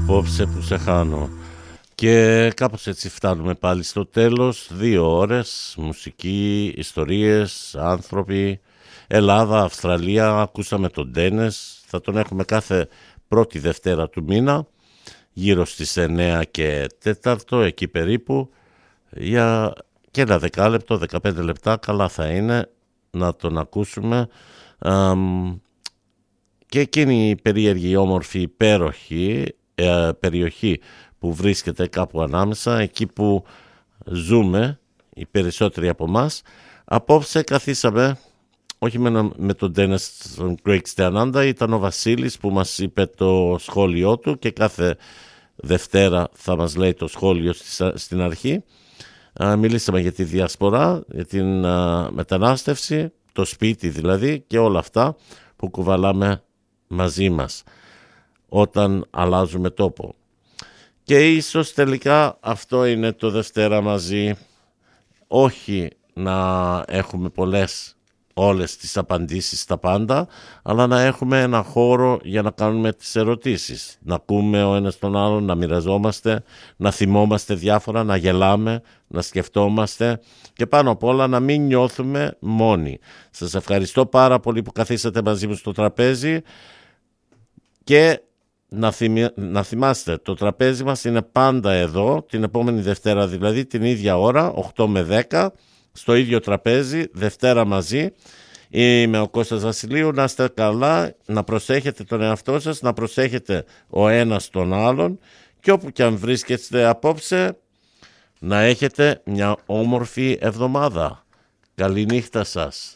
απόψε που σε χάνω. Και κάπως έτσι φτάνουμε πάλι στο τέλος. 2 ώρες, μουσική, ιστορίες, άνθρωποι, Ελλάδα, Αυστραλία. Ακούσαμε τον Ντένες. Θα τον έχουμε κάθε πρώτη Δευτέρα του μήνα, γύρω στις 9 και 4, εκεί περίπου, για και ένα 10 λεπτό, 15 λεπτά. Καλά θα είναι να τον ακούσουμε. Και εκείνη η περίεργη, όμορφη, υπέροχη περιοχή που βρίσκεται κάπου ανάμεσα, εκεί που ζούμε οι περισσότεροι από εμάς. Απόψε καθίσαμε, όχι με τον Ντένες Craig Stiananda, ήταν ο Βασίλης που μας είπε το σχόλιο του και κάθε Δευτέρα θα μας λέει το σχόλιο στην αρχή. Μιλήσαμε για τη διασπορά, για την μετανάστευση, το σπίτι δηλαδή και όλα αυτά που κουβαλάμε μαζί μας όταν αλλάζουμε τόπο. Και ίσως τελικά αυτό είναι το Δευτέρα μαζί, όχι να έχουμε όλες τις απαντήσεις στα πάντα, αλλά να έχουμε ένα χώρο για να κάνουμε τις ερωτήσεις, να ακούμε ο ένας τον άλλον, να μοιραζόμαστε, να θυμόμαστε διάφορα, να γελάμε, να σκεφτόμαστε και πάνω απ' όλα να μην νιώθουμε μόνοι. Σας ευχαριστώ πάρα πολύ που καθίσατε μαζί μου στο τραπέζι και να θυμάστε, το τραπέζι μας είναι πάντα εδώ, την επόμενη Δευτέρα δηλαδή, την ίδια ώρα, 8 με 10, στο ίδιο τραπέζι, Δευτέρα μαζί. Είμαι ο Κώστας Βασιλείου, να είστε καλά, να προσέχετε τον εαυτό σας, να προσέχετε ο ένας τον άλλον και όπου και αν βρίσκεστε απόψε, να έχετε μια όμορφη εβδομάδα. Καληνύχτα σας.